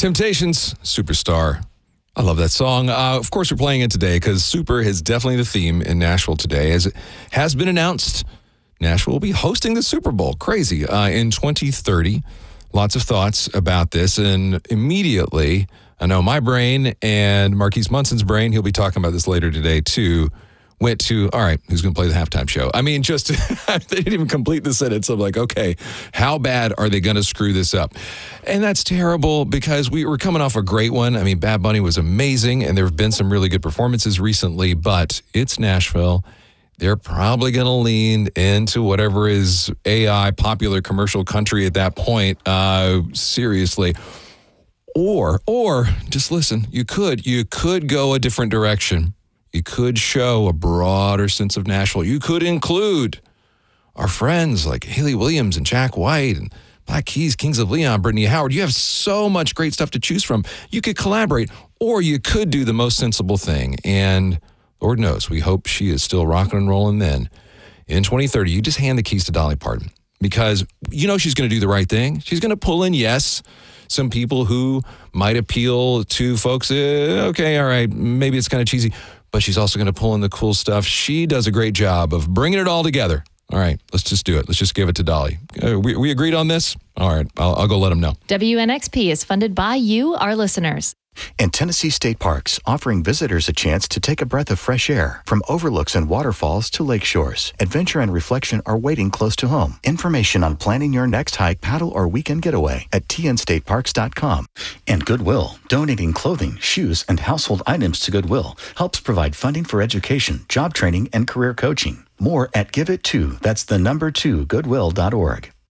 Temptations, Superstar. I love that song. Of course, we're playing it today because Super is definitely the theme in Nashville today. As it has been announced, Nashville will be hosting the Super Bowl. Crazy. In 2030. Lots of thoughts about this. And immediately, I know my brain and Marquise Munson's brain, he'll be talking about this later today too, went to, all right, who's going to play the halftime show? I mean, just, they didn't even complete the sentence. I'm like, okay, how bad are they going to screw this up? And that's terrible because we were coming off a great one. I mean, Bad Bunny was amazing, and there have been some really good performances recently, but it's Nashville. They're probably going to lean into whatever is AI popular commercial country at that point, seriously. Or just listen, you could go a different direction. You could show a broader sense of Nashville. You could include our friends like Haley Williams and Jack White and Black Keys, Kings of Leon, Brittany Howard. You have so much great stuff to choose from. You could collaborate, or you could do the most sensible thing. And Lord knows, we hope she is still rocking and rolling then. In 2030, you just hand the keys to Dolly Parton because you know she's going to do the right thing. She's going to pull in, yes, some people who might appeal to folks. Okay, all right, maybe it's kind of cheesy. But she's also going to pull in the cool stuff. She does a great job of bringing it all together. All right, let's just do it. Let's just give it to Dolly. We agreed on this? All right, I'll go let them know. WNXP is funded by you, our listeners. And Tennessee State Parks, offering visitors a chance to take a breath of fresh air. From overlooks and waterfalls to lake shores, adventure and reflection are waiting close to home. Information on planning your next hike, paddle, or weekend getaway at tnstateparks.com. And Goodwill, donating clothing, shoes, and household items to Goodwill helps provide funding for education, job training, and career coaching. More at Give It To, that's the number 2, goodwill.org.